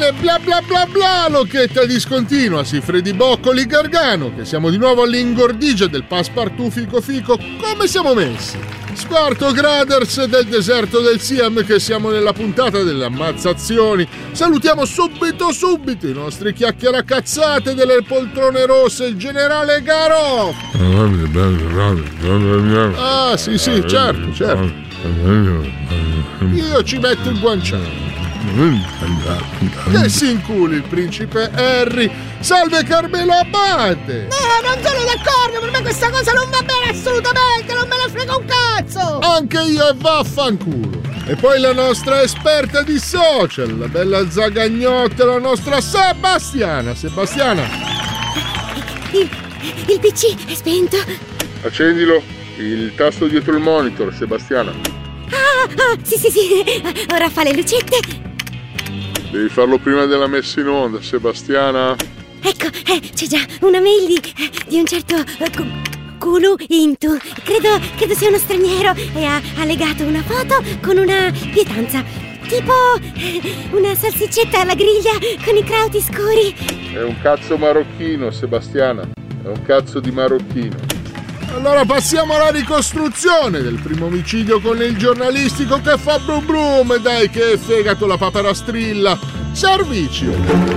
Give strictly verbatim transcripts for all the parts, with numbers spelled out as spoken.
bene, bla bla bla bla, l'occhietta discontinua, si Freddy Boccoli Gargano, che siamo di nuovo all'ingordigia del Passepartout Fico Fico. Come siamo messi? Squarto Graders del deserto del Siam, che siamo nella puntata delle ammazzazioni. Salutiamo subito subito i nostri chiacchieracazzate delle poltrone rosse, il generale Garo. Ah sì sì, certo, certo. Io ci metto il guanciale. Che si inculi il principe Harry. Salve Carmelo Abate. No, non sono d'accordo, per me questa cosa non va bene assolutamente, non me ne frega un cazzo. Anche io e vaffanculo. E poi la nostra esperta di social, la bella zagagnotta, la nostra Sebastiana. Sebastiana, Il, il P C è spento. accendilo, il tasto dietro il monitor, Sebastiana. Ah, ah, sì, sì, sì. Ora fa le lucette. Devi farlo prima della messa in onda, Sebastiana. Ecco, eh, c'è già una mail di, di un certo eh, cu- Kulu Intu. Credo, credo sia uno straniero e ha, ha legato una foto con una pietanza. Tipo eh, una salsiccetta alla griglia con i crauti scuri. È un cazzo marocchino, Sebastiana. È un cazzo di marocchino. Allora passiamo alla ricostruzione del primo omicidio con il giornalistico che fa brum brum. Dai che è fegato la papera strilla. Servizio.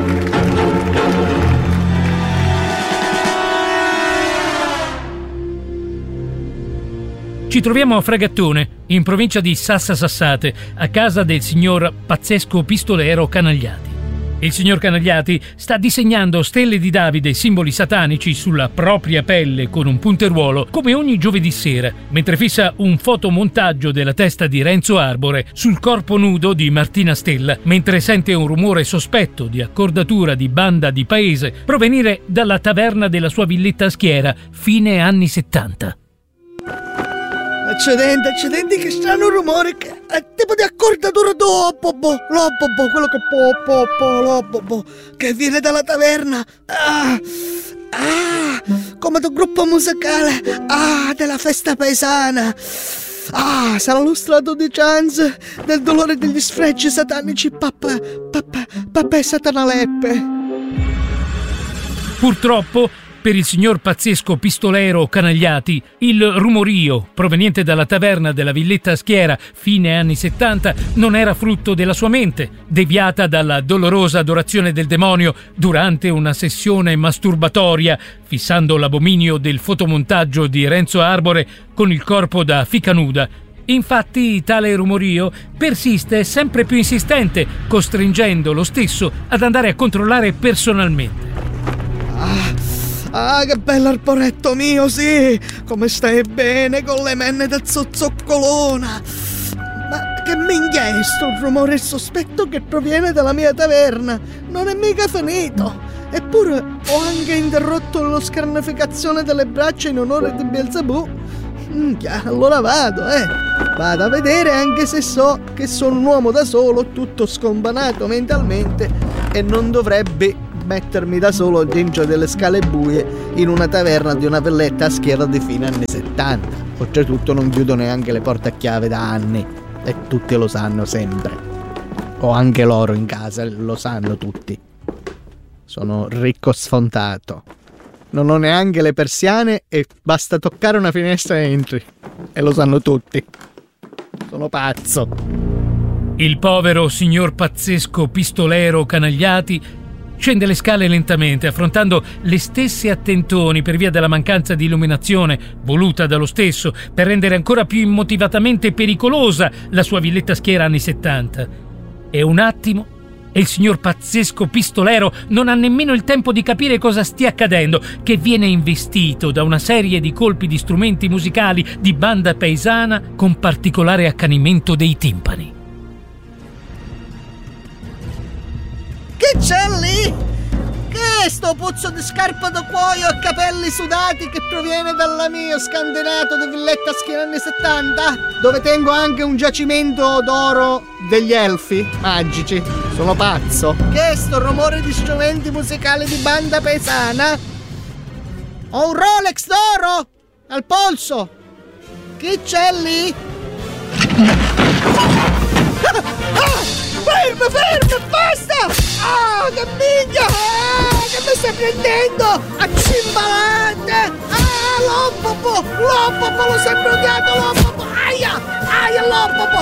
Ci troviamo a Fragattone, in provincia di Sassa Sassate, a casa del signor Pazzesco Pistolero Canagliati. Il signor Canagliati sta disegnando stelle di Davide, simboli satanici, sulla propria pelle con un punteruolo, come ogni giovedì sera, mentre fissa un fotomontaggio della testa di Renzo Arbore sul corpo nudo di Martina Stella, mentre sente un rumore sospetto di accordatura di banda di paese provenire dalla taverna della sua villetta a Schiera, fine anni settanta. Accidenti, accidenti, che strano rumore, che è tipo di accordatura dopo, boh, l'obobo, quello che po, po, po, l'obobo, che viene dalla taverna, ah, ah, come da gruppo musicale, ah, della festa paesana, ah, sarà lo strato di chance del dolore degli sfregi satanici, papà, papà, papà e Satanaleppe. Purtroppo, per il signor Pazzesco Pistolero Canagliati, il rumorio proveniente dalla taverna della villetta a Schiera, fine anni settanta, non era frutto della sua mente, deviata dalla dolorosa adorazione del demonio durante una sessione masturbatoria, fissando l'abominio del fotomontaggio di Renzo Arbore con il corpo da fica nuda. Infatti tale rumorio persiste sempre più insistente, costringendo lo stesso ad andare a controllare personalmente. Ah, ah, che bello arboretto mio, sì! Come stai bene con le menne da zozzoccolona! Ma che minchia è sto rumore sospetto che proviene dalla mia taverna? Non è mica finito! Eppure ho anche interrotto la scarnificazione delle braccia in onore di Beelzebù. Minchia, allora vado, eh! Vado a vedere, anche se so che sono un uomo da solo, tutto scombanato mentalmente e non dovrebbe mettermi da solo dentro delle scale buie in una taverna di una villetta a Schiera di fine anni settanta. Oltretutto non chiudo neanche le porte a chiave da anni e tutti lo sanno sempre. Ho anche loro in casa, lo sanno tutti. Sono ricco sfontato. Non ho neanche le persiane e basta toccare una finestra e entri. E lo sanno tutti. Sono pazzo. Il povero signor Pazzesco Pistolero Canagliati scende le scale lentamente, affrontando le stesse attentoni per via della mancanza di illuminazione voluta dallo stesso per rendere ancora più immotivatamente pericolosa la sua villetta Schiera anni settanta. E un attimo e il signor Pazzesco Pistolero non ha nemmeno il tempo di capire cosa stia accadendo, che viene investito da una serie di colpi di strumenti musicali di banda paesana con particolare accanimento dei timpani. Che c'è lì? Che è sto puzzo di scarpa da cuoio e capelli sudati che proviene dalla mia scandinato di villetta Schiera anni settanta? Dove tengo anche un giacimento d'oro degli elfi magici. Sono pazzo. Che è sto rumore di strumenti musicali di banda paesana? Ho un Rolex d'oro al polso. Chi c'è lì? Ah! Ah! Fermo, fermo, basta! Ah! Oh, che minchia! Ah, che mi stai prendendo? A cimbalate! Ah, l'oppopo! L'oppopo, lo sei bruciato, l'oppopo! Aia! Aia, l'oppopo!